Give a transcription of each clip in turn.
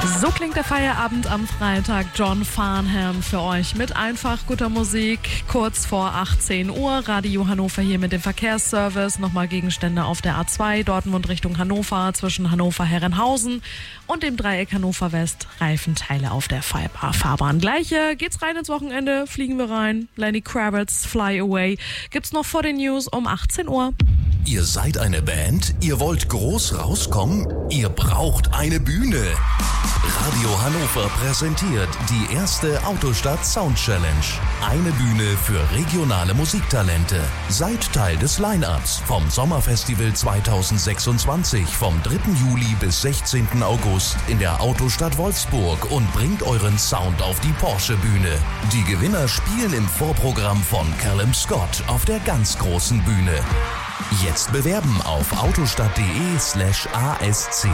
So klingt der Feierabend am Freitag. John Farnham für euch mit einfach guter Musik. Kurz vor 18 Uhr. Radio Hannover hier mit dem Verkehrsservice. Nochmal Gegenstände auf der A2. Dortmund Richtung Hannover zwischen Hannover-Herrenhausen und dem Dreieck Hannover West. Reifenteile auf der Fahrbahn. Gleich geht's rein ins Wochenende. Fliegen wir rein. Lenny Kravitz, Fly Away. Gibt's noch vor den News um 18 Uhr. Ihr seid eine Band? Ihr wollt groß rauskommen? Ihr braucht eine Bühne. Radio Hannover präsentiert die erste Autostadt Sound Challenge. Eine Bühne für regionale Musiktalente. Seid Teil des Line-Ups vom Sommerfestival 2026 vom 3. Juli bis 16. August in der Autostadt Wolfsburg und bringt euren Sound auf die Porsche-Bühne. Die Gewinner spielen im Vorprogramm von Callum Scott auf der ganz großen Bühne. Jetzt bewerben auf autostadt.de/ASC.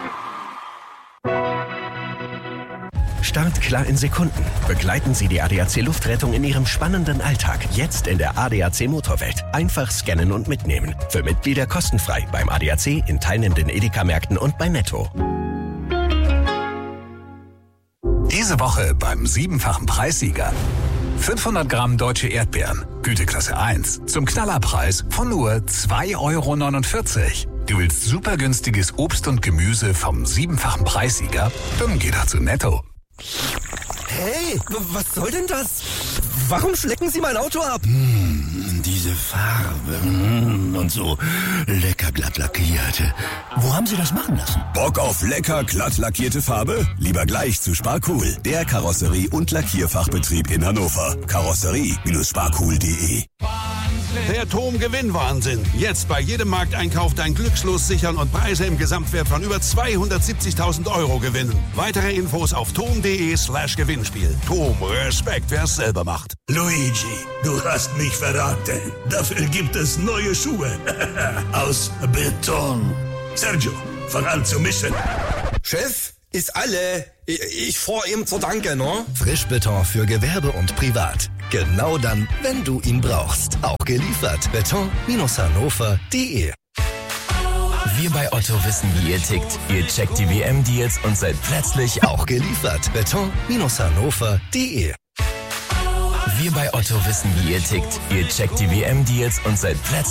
Startklar in Sekunden. Begleiten Sie die ADAC Luftrettung in Ihrem spannenden Alltag. Jetzt in der ADAC Motorwelt. Einfach scannen und mitnehmen. Für Mitglieder kostenfrei beim ADAC, in teilnehmenden Edeka-Märkten und bei Netto. Diese Woche beim 7-fachen Preissieger. 500 Gramm deutsche Erdbeeren, Güteklasse 1, zum Knallerpreis von nur 2,49 €. Du willst super günstiges Obst und Gemüse vom 7-fachen Preissieger? Dann geh doch zu Netto. Hey, was soll denn das? Warum schlecken Sie mein Auto ab? Diese Farbe und so lecker glatt lackiert. Wo haben Sie das machen lassen? Bock auf lecker glatt lackierte Farbe? Lieber gleich zu Sparcool, der Karosserie- und Lackierfachbetrieb in Hannover. Karosserie-sparcool.de. Der TOM-Gewinnwahnsinn. Jetzt bei jedem Markteinkauf dein Glückslos sichern und Preise im Gesamtwert von über 270.000 € gewinnen. Weitere Infos auf tom.de/Gewinnspiel. TOM, Respekt, wer es selber macht. Luigi, du hast mich verraten. Dafür gibt es neue Schuhe. Aus Beton. Sergio, fang an zu mischen. Chef, ist alle. Ich fahr ihm zu danken, ne? Frischbeton für Gewerbe und Privat. Genau dann, wenn du ihn brauchst. Auch geliefert. Beton-Hannover.de. Wir bei Otto wissen, wie ihr tickt. Ihr checkt die WM-Deals und seid plötzlich auch geliefert. Beton-Hannover.de. Wir bei Otto wissen, wie ihr tickt. Ihr checkt die WM-Deals und seid plötzlich